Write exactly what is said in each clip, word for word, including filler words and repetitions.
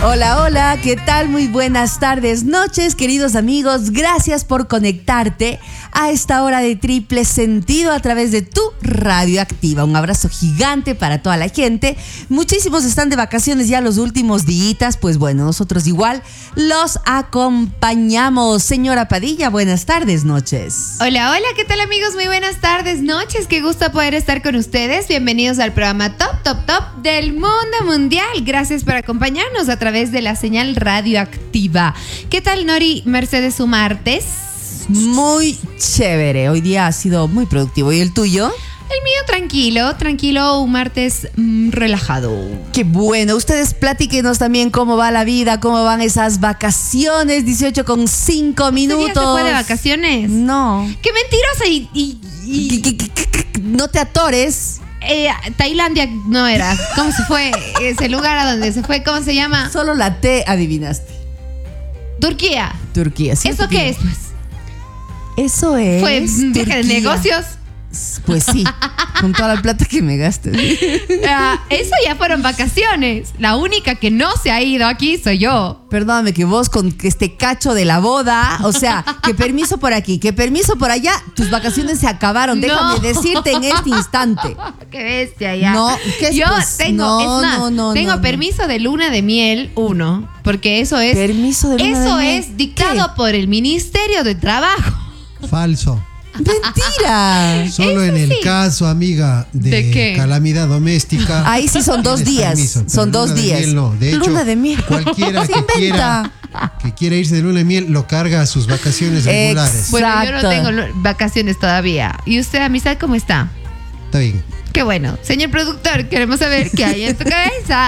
Hola, hola, ¿qué tal? Muy buenas tardes, noches, queridos amigos. Gracias por conectarte a esta hora de triple sentido a través de tu radio activa. Un abrazo gigante para toda la gente. Muchísimos están de vacaciones ya los últimos días. Pues bueno, nosotros igual los acompañamos. Señora Padilla, buenas tardes, noches. Hola, hola, ¿qué tal amigos? Muy buenas tardes, noches. Qué gusto poder estar con ustedes. Bienvenidos al programa Top, Top, Top del Mundo Mundial. Gracias por acompañarnos a través de la señal radioactiva. ¿Qué tal, Nori Mercedes, su martes? Muy chévere. Hoy día ha sido muy productivo. ¿Y el tuyo? El mío tranquilo, tranquilo, un martes mmm, relajado. Qué bueno. Ustedes platíquenos también cómo va la vida, cómo van esas vacaciones. dieciocho con cinco minutos. ¿Usted ya se fue de vacaciones? No. ¡Qué mentirosa! Y, y, y... ¿Qué, qué, qué, qué? No te atores. Eh, Tailandia no era. ¿Cómo se fue? Ese lugar a donde se fue, ¿cómo se llama? Solo la T adivinaste. Turquía. Turquía. ¿Sí? ¿Eso qué es, pues? Eso es. ¿Fue un viaje de negocios? Pues sí, con toda la plata que me gastes. Uh, eso ya fueron vacaciones. La única que no se ha ido aquí soy yo. Perdóname que vos con este cacho de la boda, o sea, que permiso por aquí, que permiso por allá, tus vacaciones se acabaron. Déjame no. decirte en este instante. Qué bestia ya. No, ¿qué yo pues? tengo, no, es más, no, no, tengo no, permiso no. de luna de miel uno, porque eso es. Permiso de luna eso de miel. es dictado ¿Qué? por el Ministerio de Trabajo. Falso. ¡Mentira! Solo Eso en el sí. caso, amiga, de, ¿De qué? calamidad doméstica. Ahí sí son dos días. Permiso, son dos luna días. De miel, no. De hecho, luna de miel. cualquiera Se que inventa. quiera, que quiera irse de luna de miel lo carga a sus vacaciones regulares. Bueno, yo no Exacto. tengo vacaciones todavía. ¿Y usted, amistad, cómo está? Está bien. Qué bueno. Señor productor, queremos saber qué hay en tu cabeza.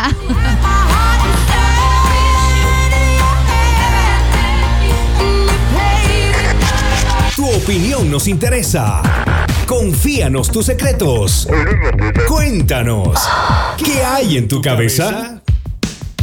Tu opinión nos interesa. Confíanos tus secretos. Cuéntanos, ¿qué hay en tu cabeza?